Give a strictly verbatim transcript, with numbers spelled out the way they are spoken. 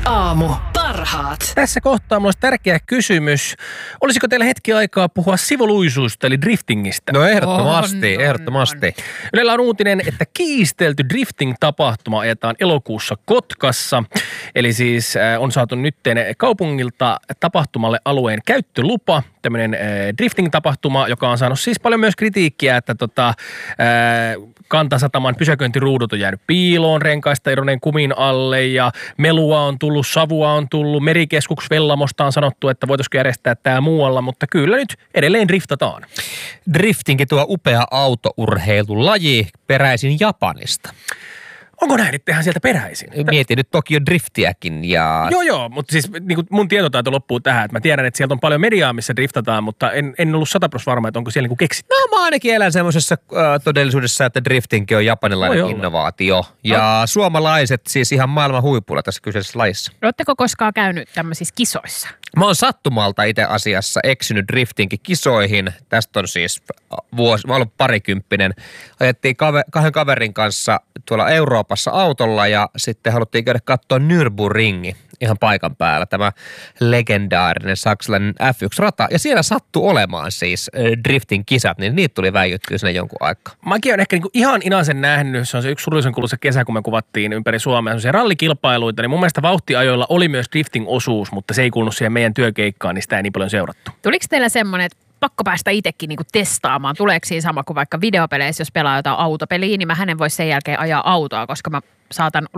Aamu. Parhaat. Tässä kohtaa minulla olisi tärkeä kysymys. Olisiko teillä hetki aikaa puhua sivoluisuista eli driftingistä? No ehdottomasti, On, on, ehdottomasti. Ylellä on uutinen, että kiistelty drifting-tapahtuma ajetaan elokuussa Kotkassa. Eli siis äh, on saatu nytten kaupungilta tapahtumalle alueen käyttölupa. Tämmöinen äh, drifting-tapahtuma, joka on saanut siis paljon myös kritiikkiä, että tota, äh, Kantasataman pysäköintiruudut on jäänyt piiloon, renkaista eroneen kumin alle ja melua on tullut, savua on tullut. Merikeskuks Vellamosta on sanottu, että voitaisiko järjestää tämä muualla, mutta kyllä nyt edelleen driftataan. Driftingkin tuo upea autourheilulaji peräisin Japanista. Onko näin, että tehdään sieltä peräisin? Mietin nyt Tokio Driftiäkin ja... Joo, joo, mutta siis niin kuin mun tietotaito loppuu tähän, että mä tiedän, että sieltä on paljon mediaa, missä driftataan, mutta en, en ollut sataprosenttisesti varma, että onko siellä niin kuin keksitty. No mä ainakin elän semmoisessa äh, todellisuudessa, että driftingkin on japanilainen innovaatio. Ja Ah. suomalaiset siis ihan maailman huipulla tässä kyseisessä lajissa. Oletteko koskaan käynyt tämmöisissä kisoissa? Mä oon sattumalta itse asiassa eksynyt driftingin kisoihin. Tästä on siis vuosi, mä oon ollut parikymppinen. Ajettiin kave, kahden kaverin kanssa tuolla Euroopassa autolla ja sitten haluttiin käydä katsoa Nürburgringi ihan paikan päällä. Tämä legendaarinen saksalainen F yksi rata. Ja siellä sattui olemaan siis drifting kisat, niin niitä tuli väijyttyä sinne jonkun aikaa. Mäkin olen ehkä niinku ihan inasen nähnyt, se on se yksi surullisen kuuluisa kesä, kun me kuvattiin ympäri Suomea, se rallikilpailuita, niin mun mielestä vauhtiajoilla oli myös drifting-osuus, mutta se ei kuulunut siihen meidän työkeikkaan, niin sitä ei niin paljon seurattu. Tuliko teillä semmoinen, että pakko päästä itsekin niinku testaamaan? Tuleeko siinä sama kuin vaikka videopeleissä, jos pelaa jotain autopeliä, niin mä hänen voisi sen jälkeen ajaa autoa, koska mä saatan